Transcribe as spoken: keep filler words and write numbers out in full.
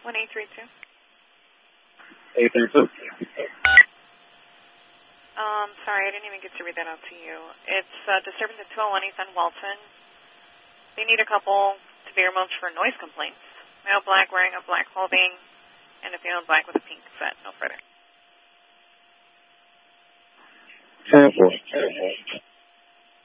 one eight three two. eight three two. Um, sorry, I didn't even get to read that out to you. It's uh, disturbance at two oh one East on Walton. They need a couple severe modes for noise complaints. Male black wearing a black clothing and a female black with a pink set. No further. ten four.